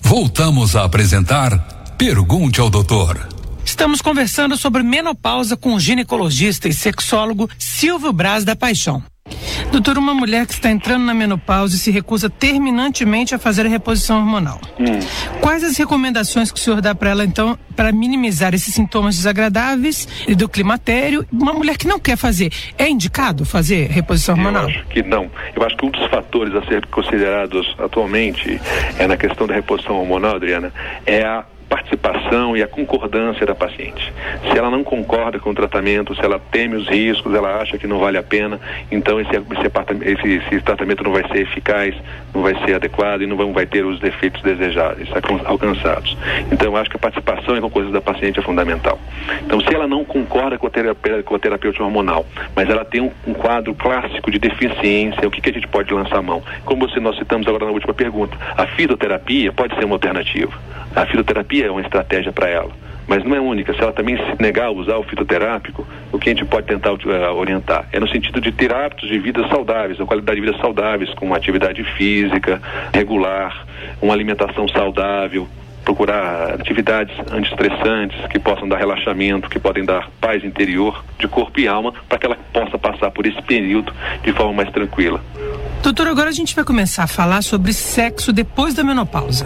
Voltamos a apresentar Pergunte ao Doutor. Estamos conversando sobre menopausa com o ginecologista e sexólogo Silvio Braz da Paixão. Doutor, uma mulher que está entrando na menopausa e se recusa terminantemente a fazer a reposição hormonal. Quais as recomendações que o senhor dá para ela, então, para minimizar esses sintomas desagradáveis e do climatério? Uma mulher que não quer fazer, é indicado fazer reposição hormonal? Eu acho que não. Eu acho que um dos fatores a ser considerados atualmente na questão da reposição hormonal, Adriana, é a participação e a concordância da paciente. Se ela não concorda com o tratamento, se ela teme os riscos, ela acha que não vale a pena, então esse tratamento não vai ser eficaz, não vai ser adequado e não vai ter os efeitos desejáveis, alcançados. Então eu acho que a participação e a concordância da paciente é fundamental. Então se ela não concorda com a terapêutica hormonal, mas ela tem um quadro clássico de deficiência, o que a gente pode lançar a mão? Como nós citamos agora na última pergunta, a fitoterapia pode ser uma alternativa. A fitoterapia é uma estratégia para ela, mas não é única. Se ela também se negar a usar o fitoterápico, o que a gente pode tentar orientar é no sentido de ter hábitos de vida saudáveis, a qualidade de vida saudáveis, com uma atividade física regular, uma alimentação saudável, procurar atividades antiestressantes que possam dar relaxamento, que podem dar paz interior de corpo e alma, para que ela possa passar por esse período de forma mais tranquila. Doutor, agora a gente vai começar a falar sobre sexo depois da menopausa.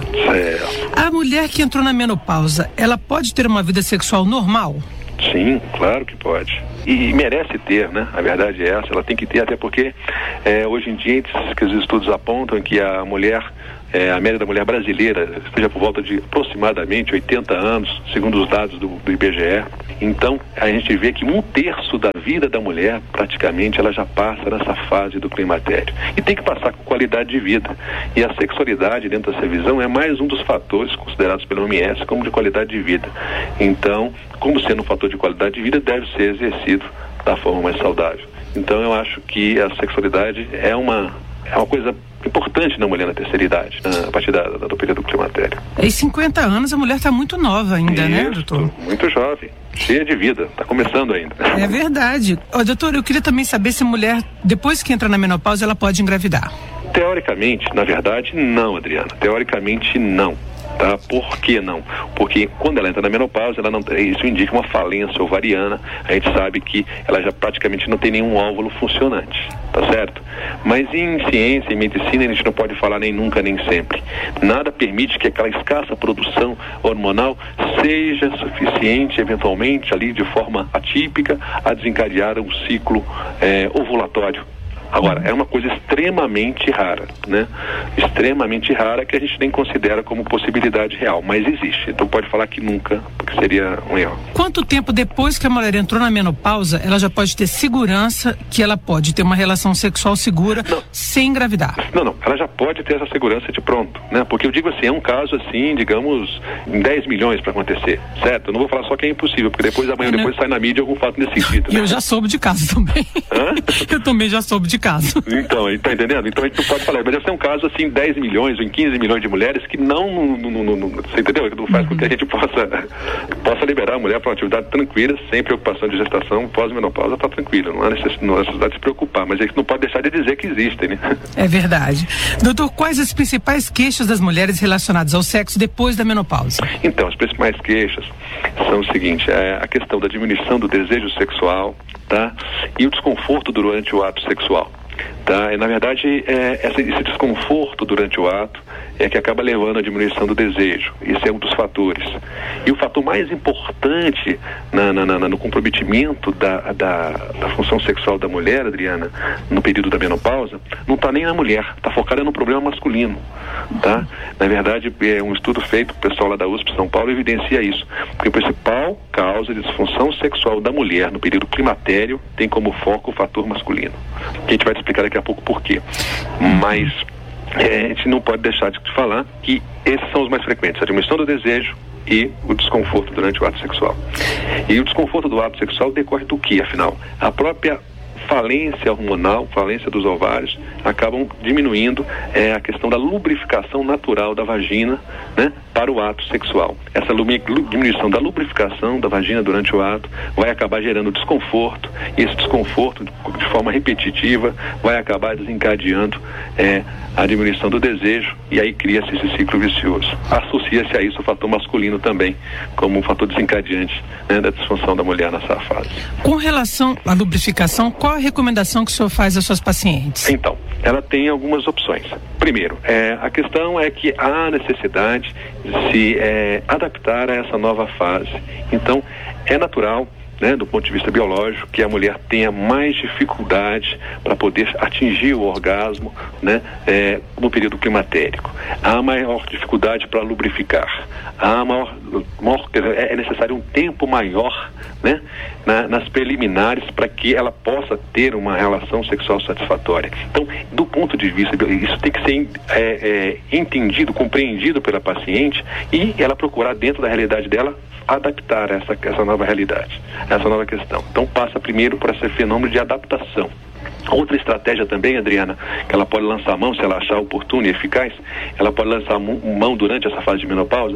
A mulher que entrou na menopausa, ela pode ter uma vida sexual normal? Sim, claro que pode. E merece ter, né? A verdade é essa, ela tem que ter, até porque hoje em dia que os estudos apontam que a mulher, a média da mulher brasileira esteja por volta de aproximadamente 80 anos, segundo os dados do IBGE. Então, a gente vê que 1/3 da vida da mulher, praticamente, ela já passa nessa fase do climatério. E tem que passar com qualidade de vida. E a sexualidade, dentro dessa visão, é mais um dos fatores considerados pela OMS como de qualidade de vida. Então, como sendo um fator de qualidade de vida, deve ser exercido da forma mais saudável. Então, eu acho que a sexualidade é uma coisa importante na mulher na terceira idade, a partir do período climatério. E 50 anos a mulher está muito nova ainda, né, doutor? Muito jovem, cheia de vida, está começando ainda. É verdade. Doutor, eu queria também saber se a mulher, depois que entra na menopausa, ela pode engravidar. Teoricamente, na verdade, não, Adriana. Teoricamente, não. Tá? Por que não? Porque quando ela entra na menopausa, isso indica uma falência ovariana. A gente sabe que ela já praticamente não tem nenhum óvulo funcionante, tá certo? Mas em ciência e medicina a gente não pode falar nem nunca nem sempre. Nada permite que aquela escassa produção hormonal seja suficiente, eventualmente, ali de forma atípica, a desencadear um ciclo ovulatório. Agora, é uma coisa extremamente rara, né? Extremamente rara, que a gente nem considera como possibilidade real, mas existe. Então pode falar que nunca, porque seria um erro. Quanto tempo depois que a mulher entrou na menopausa, ela já pode ter segurança que ela pode ter uma relação sexual segura sem engravidar? Não, ela já pode ter essa segurança de pronto, né? Porque eu digo assim, é um caso assim, digamos, em 10 milhões para acontecer, certo? Eu não vou falar só que é impossível, porque depois amanhã depois sai na mídia algum fato nesse sentido. E eu já soube de caso também. Hã? Eu também já soube de caso. Então, tá entendendo? Então a gente não pode falar, mas deve ser um caso assim, 10 milhões ou em 15 milhões de mulheres que não você entendeu? Não faz com que a gente possa liberar a mulher para uma atividade tranquila, sem preocupação de gestação, pós-menopausa, tá tranquila, não há necessidade de se preocupar, mas a gente não pode deixar de dizer que existem, né? É verdade. Doutor, quais as principais queixas das mulheres relacionadas ao sexo depois da menopausa? Então, as principais queixas são o seguinte, a questão da diminuição do desejo sexual, tá? E o desconforto durante o ato sexual. Tá? E, na verdade, esse desconforto durante o ato é que acaba levando à diminuição do desejo. Esse é um dos fatores. E o fator mais importante no comprometimento da função sexual da mulher, Adriana, no período da menopausa, não está nem na mulher, está focada no problema masculino. Tá? Na verdade, um estudo feito, o pessoal lá da USP São Paulo evidencia isso. Porque a principal causa de disfunção sexual da mulher no período climatério tem como foco o fator masculino. Que a gente vai explicar daqui a pouco por quê. Mas a gente não pode deixar de falar que esses são os mais frequentes: a diminuição do desejo e o desconforto durante o ato sexual. E o desconforto do ato sexual decorre do que, afinal? A própria falência hormonal, falência dos ovários, acabam diminuindo a questão da lubrificação natural da vagina, né, para o ato sexual. Essa diminuição da lubrificação da vagina durante o ato vai acabar gerando desconforto, e esse desconforto, de forma repetitiva, vai acabar desencadeando a diminuição do desejo, e aí cria-se esse ciclo vicioso. Associa-se a isso o fator masculino também, como um fator desencadeante, né, da disfunção da mulher nessa fase. Com relação à lubrificação, qual a recomendação que o senhor faz às suas pacientes? Então, ela tem algumas opções. Primeiro, a questão é que há necessidade de se adaptar a essa nova fase. Então, é natural, né, do ponto de vista biológico, que a mulher tenha mais dificuldade para poder atingir o orgasmo, né, no período climatérico. Há maior dificuldade para lubrificar. É necessário um tempo maior, né, nas preliminares, para que ela possa ter uma relação sexual satisfatória. Então, do ponto de vista, isso tem que ser entendido, compreendido pela paciente, e ela procurar, dentro da realidade dela, adaptar essa nova realidade, essa nova questão. Então passa primeiro por esse fenômeno de adaptação. Outra estratégia também, Adriana, que ela pode lançar mão, se ela achar oportuno e eficaz, ela pode lançar mão durante essa fase de menopausa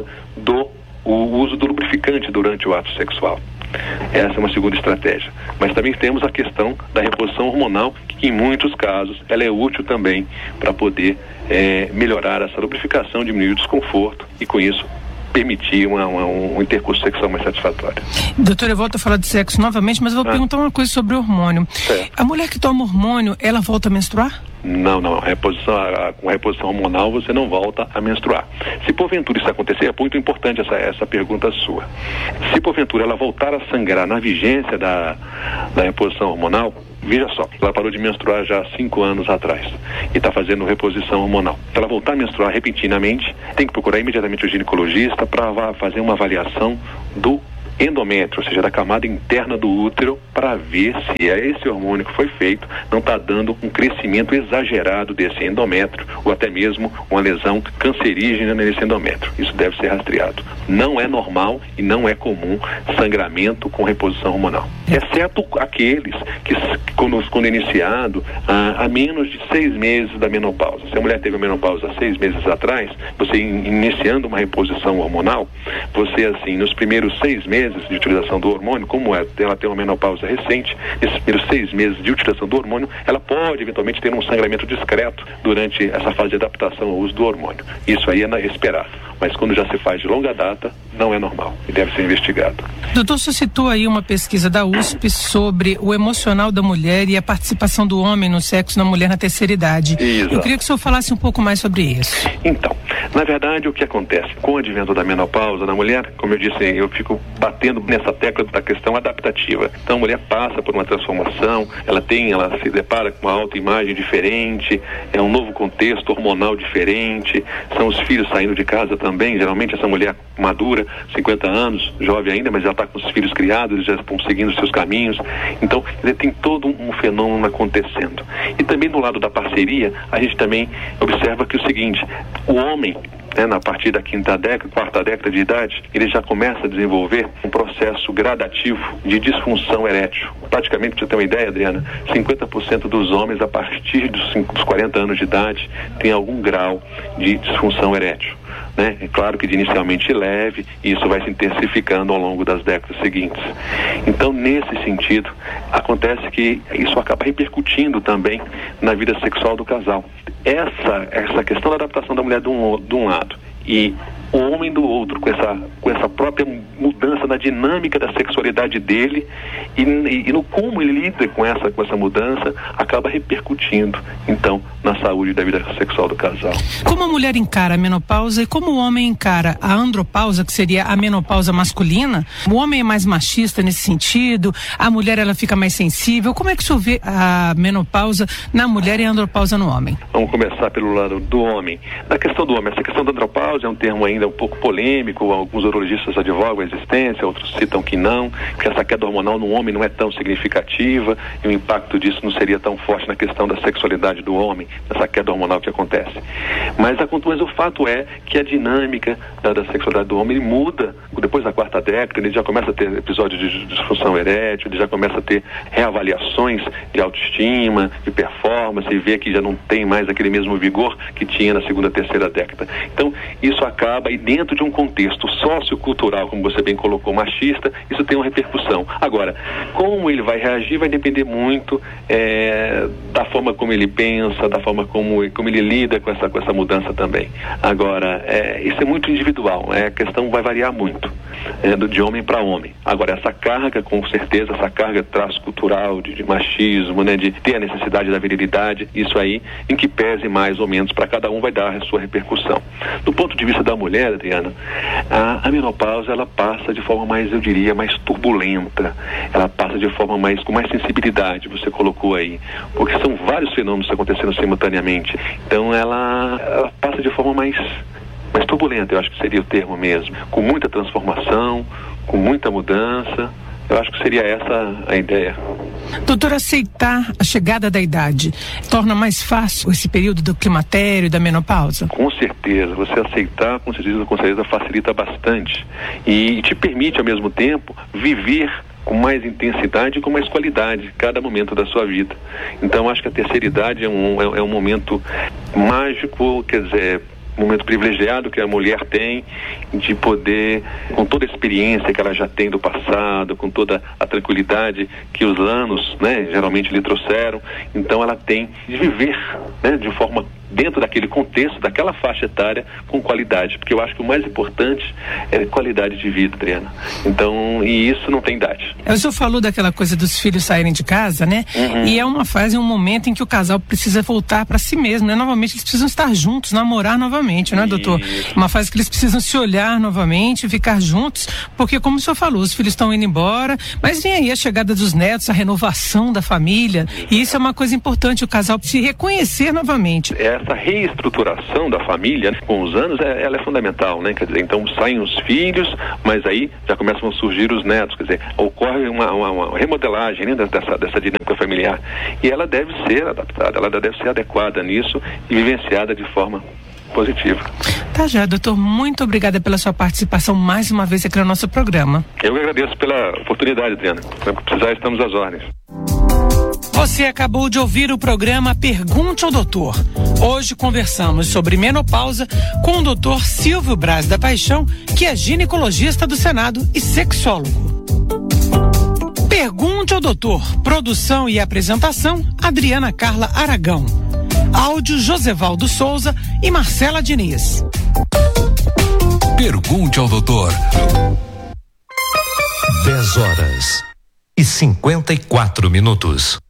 o uso do lubrificante durante o ato sexual. Essa é uma segunda estratégia. Mas também temos a questão da reposição hormonal, que em muitos casos ela é útil também para poder melhorar essa lubrificação, diminuir o desconforto e, com isso, permitir um intercurso sexual mais satisfatório. Doutora, eu volto a falar de sexo novamente, mas eu vou perguntar uma coisa sobre o hormônio. A mulher que toma hormônio, ela volta a menstruar? Não. Com a reposição hormonal você não volta a menstruar. Se porventura isso acontecer, é muito importante essa pergunta sua. Se porventura ela voltar a sangrar na vigência da reposição hormonal, veja só, ela parou de menstruar já há 5 anos atrás e está fazendo reposição hormonal. Se ela voltar a menstruar repentinamente, tem que procurar imediatamente o ginecologista para fazer uma avaliação do endométrio, ou seja, da camada interna do útero, para ver se esse hormônio que foi feito não está dando um crescimento exagerado desse endométrio, ou até mesmo uma lesão cancerígena nesse endométrio. Isso deve ser rastreado. Não é normal e não é comum sangramento com reposição hormonal, exceto aqueles que, quando iniciado, há menos de 6 meses da menopausa. Se a mulher teve a menopausa 6 meses atrás, você iniciando uma reposição hormonal, você, assim, nos primeiros 6 meses de utilização do hormônio, como ela tem uma menopausa recente, nesses primeiros 6 meses de utilização do hormônio, ela pode eventualmente ter um sangramento discreto durante essa fase de adaptação ao uso do hormônio. Isso aí é esperado, mas quando já se faz de longa data, não é normal e deve ser investigado. Doutor, você citou aí uma pesquisa da USP sobre o emocional da mulher e a participação do homem no sexo na mulher na terceira idade. Exato. Eu queria que o senhor falasse um pouco mais sobre isso. Então, na verdade, o que acontece com o advento da menopausa na mulher, como eu disse, eu fico batendo nessa tecla da questão adaptativa. Então a mulher passa por uma transformação, ela se depara com uma autoimagem diferente, é um novo contexto hormonal diferente, são os filhos saindo de casa também, geralmente essa mulher madura, 50 anos, jovem ainda, mas já está com os filhos criados, eles já estão seguindo os seus caminhos. Então, tem todo um fenômeno acontecendo. E também do lado da parceria, a gente também observa que o seguinte, o homem, a partir da quarta década de idade, ele já começa a desenvolver um processo gradativo de disfunção erétil. Praticamente, para você ter uma ideia, Adriana, 50% dos homens, a partir dos 40 anos de idade, tem algum grau de disfunção erétil. É claro que inicialmente leve, e isso vai se intensificando ao longo das décadas seguintes. Então, nesse sentido, acontece que isso acaba repercutindo também na vida sexual do casal. Essa questão da adaptação da mulher de um lado e o homem do outro, com essa própria mudança na dinâmica da sexualidade dele e no como ele lida com essa mudança, acaba repercutindo, então, na saúde da vida sexual do casal. Como a mulher encara a menopausa e como o homem encara a andropausa, que seria a menopausa masculina? O homem é mais machista nesse sentido? A mulher, ela fica mais sensível? Como é que o senhor vê a menopausa na mulher e a andropausa no homem? Vamos começar pelo lado do homem. Na questão do homem, essa questão da andropausa é um termo ainda ainda um pouco polêmico, alguns urologistas advogam a existência, outros citam que não, que essa queda hormonal no homem não é tão significativa e o impacto disso não seria tão forte na questão da sexualidade do homem, dessa queda hormonal que acontece. Mas o fato é que a dinâmica da sexualidade do homem muda depois da 4ª década, ele já começa a ter episódios de disfunção erétil, ele já começa a ter reavaliações de autoestima, de performance, e vê que já não tem mais aquele mesmo vigor que tinha na 2ª, 3ª década. Então, isso acaba, e dentro de um contexto sociocultural, como você bem colocou, machista, isso tem uma repercussão. Agora, como ele vai reagir vai depender muito da forma como ele pensa, da forma como ele lida com essa mudança também. Agora, isso é muito individual, a questão vai variar muito, de homem para homem. Agora, essa carga, com certeza, essa carga de traço cultural, de machismo, de ter a necessidade da virilidade, isso aí, em que pese mais ou menos, para cada um vai dar a sua repercussão. Do ponto de vista da mulher, Adriana, a menopausa, ela passa de forma mais, eu diria, mais turbulenta, ela passa de forma com mais sensibilidade, você colocou aí, porque são vários fenômenos acontecendo simultaneamente, então ela passa de forma mais turbulenta, eu acho que seria o termo mesmo, com muita transformação, com muita mudança. Eu acho que seria essa a ideia. Doutor, aceitar a chegada da idade torna mais fácil esse período do climatério e da menopausa? Com certeza, você aceitar, com certeza facilita bastante e te permite ao mesmo tempo viver com mais intensidade e com mais qualidade cada momento da sua vida. Então acho que a terceira idade é um momento mágico, quer dizer, um momento privilegiado que a mulher tem de poder, com toda a experiência que ela já tem do passado, com toda a tranquilidade que os anos, geralmente lhe trouxeram, então ela tem de viver, de forma dentro daquele contexto, daquela faixa etária, com qualidade, porque eu acho que o mais importante é qualidade de vida, Adriana. Então, e isso não tem idade. O senhor falou daquela coisa dos filhos saírem de casa, né? Uhum. E é uma fase, um momento em que o casal precisa voltar para si mesmo, né? Novamente, eles precisam estar juntos, namorar novamente, né, doutor? Uma fase que eles precisam se olhar novamente, ficar juntos, porque como o senhor falou, os filhos estão indo embora, mas vem aí a chegada dos netos, a renovação da família, e isso é uma coisa importante, o casal se reconhecer novamente. Essa reestruturação da família, com os anos, ela é fundamental, né? Quer dizer, então saem os filhos, mas aí já começam a surgir os netos, quer dizer, ocorre uma remodelagem, né, dessa dinâmica familiar, e ela deve ser adaptada, ela deve ser adequada nisso e vivenciada de forma positiva. Tá já, doutor, muito obrigada pela sua participação mais uma vez aqui no nosso programa. Eu agradeço pela oportunidade, Adriana. Quando precisar, estamos às ordens. Você acabou de ouvir o programa Pergunte ao Doutor. Hoje conversamos sobre menopausa com o doutor Silvio Braz da Paixão, que é ginecologista do Senado e sexólogo. Pergunte ao Doutor. Produção e apresentação, Adriana Carla Aragão. Áudio, Josevaldo Souza e Marcela Diniz. Pergunte ao Doutor. 10h54.